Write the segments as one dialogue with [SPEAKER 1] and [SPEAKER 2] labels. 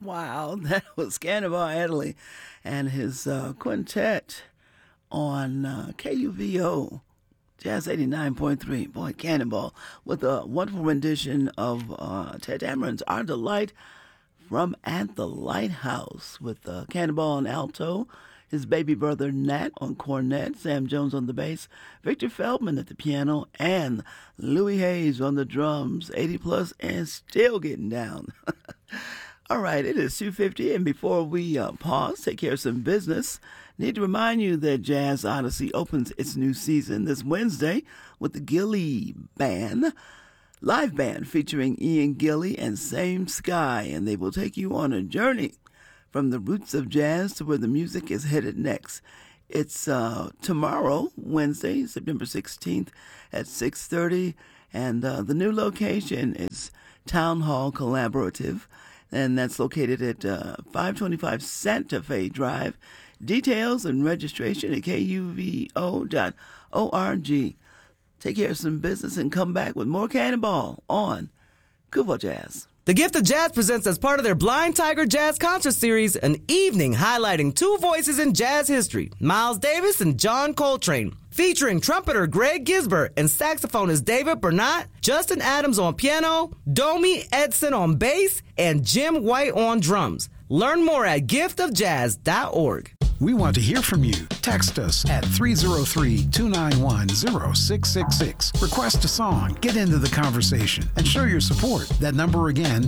[SPEAKER 1] Wow, that was Cannonball Adderley and his quintet on KUVO Jazz 89.3. Boy, Cannonball with a wonderful rendition of Ted Dameron's Our Delight from At the Lighthouse with Cannonball on alto, his baby brother Nat on cornet, Sam Jones on the bass, Victor Feldman at the piano, and Louis Hayes on the drums, 80 plus and still getting down. All right, it is 2:50, and before we pause, take care of some business, need to remind you that Jazz Odyssey opens its new season this Wednesday with the Gilly Band, live band featuring Ian Gilly and Same Sky, and they will take you on a journey from the roots of jazz to where the music is headed next. It's tomorrow, Wednesday, September 16th at 6:30, and the new location is Town Hall Collaborative, and that's located at 525 Santa Fe Drive. Details and registration at kuvo.org. Take care of some business and come back with more Cannonball on Kuvo Jazz.
[SPEAKER 2] The Gift of Jazz presents as part of their Blind Tiger Jazz Concert Series an evening highlighting two voices in jazz history, Miles Davis and John Coltrane, featuring trumpeter Greg Gisbert and saxophonist David Bernat, Justin Adams on piano, Domi Edson on bass, and Jim White on drums. Learn more at giftofjazz.org.
[SPEAKER 3] We want to hear from you. Text us at 303-291-0666. Request a song, get into the conversation, and show your support. That number again,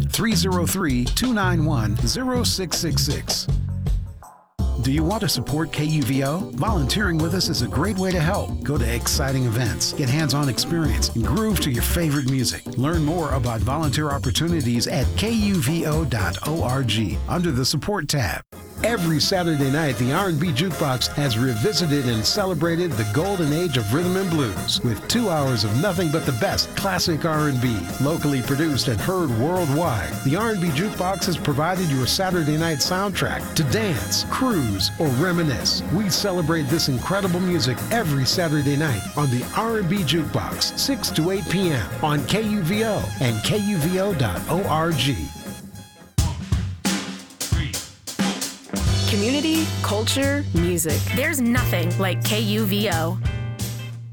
[SPEAKER 3] 303-291-0666. Do you want to support KUVO? Volunteering with us is a great way to help. Go to exciting events, get hands-on experience, and groove to your favorite music. Learn more about volunteer opportunities at kuvo.org under the Support tab. Every Saturday night, the R&B Jukebox has revisited and celebrated the golden age of rhythm and blues with 2 hours of nothing but the best classic R&B, locally produced and heard worldwide. The R&B Jukebox has provided your Saturday night soundtrack to dance, cruise, or reminisce. We celebrate this incredible music every Saturday night on the R&B Jukebox, 6 to 8 p.m. on KUVO and kuvo.org.
[SPEAKER 4] Community, culture, music.
[SPEAKER 5] There's nothing like KUVO.